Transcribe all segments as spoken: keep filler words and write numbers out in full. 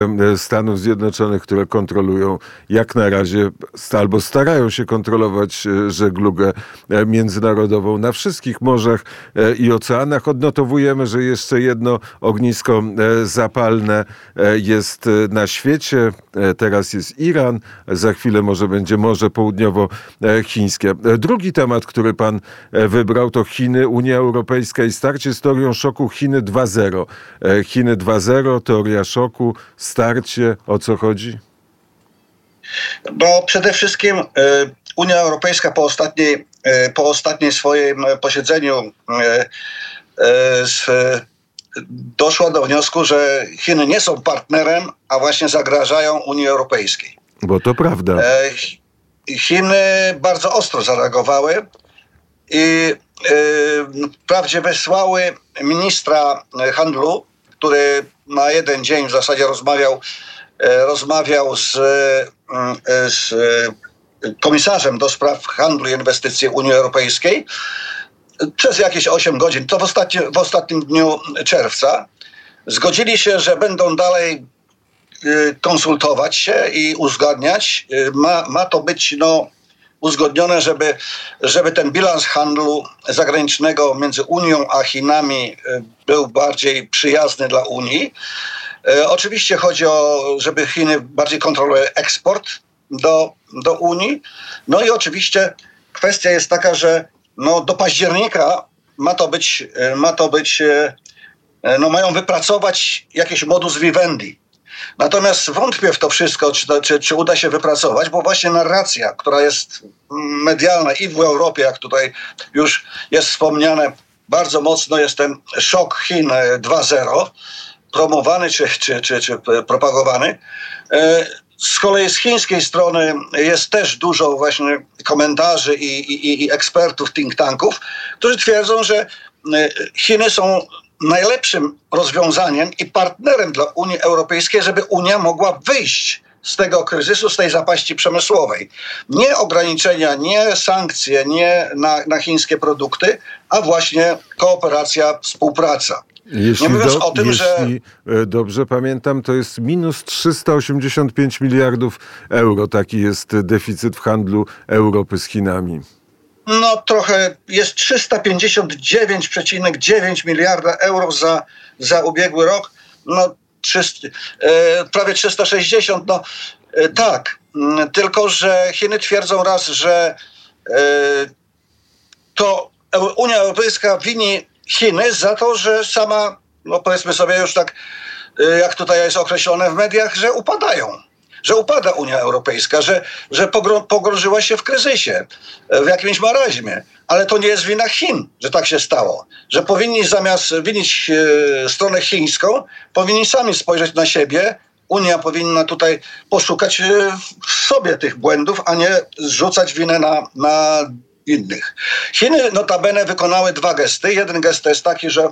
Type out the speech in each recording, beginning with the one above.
Stanów Zjednoczonych, które kontrolują jak na razie albo starają się kontrolować żeglugę międzynarodową na wszystkich morzach i oceanach. Odnotowujemy, że jeszcze jedno ognisko zapalne jest na świecie. Teraz jest Iran, za chwilę może będzie Morze Południowochińskie. Drugi temat, który pan wybrał, to Chiny, Unia Europejska i starcie z teorią szoku Chiny dwa zero. Chiny dwa zero, teoria szoku, starcie, o co chodzi? No przede wszystkim y, Unia Europejska po ostatniej, y, po ostatniej swoim posiedzeniu y, y, doszła do wniosku, że Chiny nie są partnerem, a właśnie zagrażają Unii Europejskiej. Bo to prawda. Y, Chiny bardzo ostro zareagowały i y, wprawdzie wysłały ministra handlu, który na jeden dzień w zasadzie rozmawiał, rozmawiał z, z komisarzem do spraw handlu i inwestycji Unii Europejskiej przez jakieś osiem godzin, to w, ostatni, w ostatnim dniu czerwca. Zgodzili się, że będą dalej konsultować się i uzgadniać. Ma, ma to być no, uzgodnione, żeby, żeby ten bilans handlu zagranicznego między Unią a Chinami był bardziej przyjazny dla Unii. E, oczywiście chodzi o, żeby Chiny bardziej kontrolowały eksport do, do Unii. No i oczywiście kwestia jest taka, że no, do października ma to być, ma to być e, no, mają wypracować jakiś modus vivendi. Natomiast wątpię w to wszystko, czy, to, czy, czy uda się wypracować, bo właśnie narracja, która jest medialna i w Europie, jak tutaj już jest wspomniane, bardzo mocno jest ten szok Chin dwa zero, promowany czy, czy, czy, czy propagowany. Z kolei z chińskiej strony jest też dużo właśnie komentarzy i, i, i ekspertów think tanków, którzy twierdzą, że Chiny są najlepszym rozwiązaniem i partnerem dla Unii Europejskiej, żeby Unia mogła wyjść z tego kryzysu, z tej zapaści przemysłowej. Nie ograniczenia, nie sankcje, nie na, na chińskie produkty, a właśnie kooperacja, współpraca. Jeśli, nie mówiąc do, o tym, jeśli że... dobrze pamiętam, to jest minus trzysta osiemdziesiąt pięć miliardów euro. Taki jest deficyt w handlu Europy z Chinami. No trochę jest trzysta pięćdziesiąt dziewięć przecinek dziewięć miliarda euro za, za ubiegły rok. No trzysta, e, prawie trzysta sześćdziesiąt. No e, tak, mm, tylko że Chiny twierdzą raz, że e, to Unia Europejska wini Chiny za to, że sama, no powiedzmy sobie już tak, e, jak tutaj jest określone w mediach, że upadają. Że upada Unia Europejska, że, że pogrążyła się w kryzysie, w jakimś maraźmie. Ale to nie jest wina Chin, że tak się stało. Że powinni zamiast winić e, stronę chińską, powinni sami spojrzeć na siebie. Unia powinna tutaj poszukać e, w sobie tych błędów, a nie zrzucać winę na, na innych. Chiny notabene wykonały dwa gesty. Jeden gest to jest taki, że...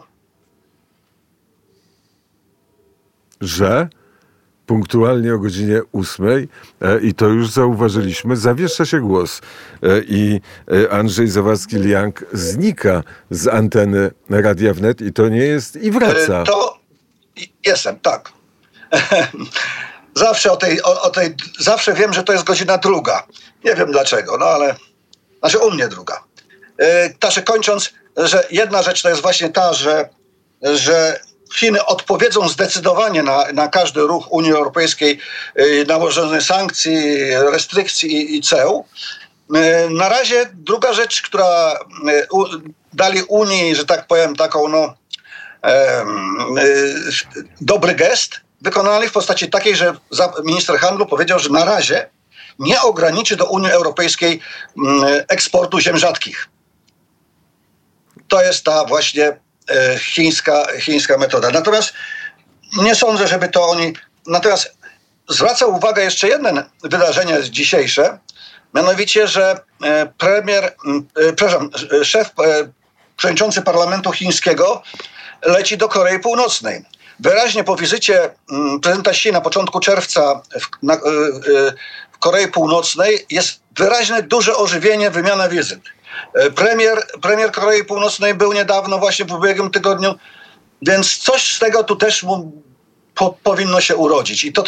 Że? Punktualnie o godzinie ósmej i to już zauważyliśmy, zawiesza się głos i Andrzej Zawadzki-Liang znika z anteny Radia Wnet i to nie jest i wraca. To jestem, tak. Zawsze o tej, o, o tej, zawsze wiem, że to jest godzina druga. Nie wiem dlaczego, no ale, znaczy u mnie druga. Także kończąc, że jedna rzecz to jest właśnie ta, że, że Chiny odpowiedzą zdecydowanie na, na każdy ruch Unii Europejskiej, yy, nałożone sankcji, restrykcji i, i ceł. Yy, na razie druga rzecz, która yy, u, dali Unii, że tak powiem, taką no, yy, yy, dobry gest, wykonali w postaci takiej, że za, minister handlu powiedział, że na razie nie ograniczy do Unii Europejskiej yy, eksportu ziem rzadkich. To jest ta właśnie Chińska, chińska metoda. Natomiast nie sądzę, żeby to oni... Natomiast zwraca uwagę jeszcze jedno wydarzenie dzisiejsze, mianowicie, że premier, przepraszam, szef, przewodniczący parlamentu chińskiego leci do Korei Północnej. Wyraźnie po wizycie prezydenta Xi na początku czerwca w, na, w Korei Północnej jest wyraźne duże ożywienie, wymiana wizyt. Premier, premier Korei Północnej był niedawno, właśnie w ubiegłym tygodniu, więc coś z tego tu też mu po, powinno się urodzić. I to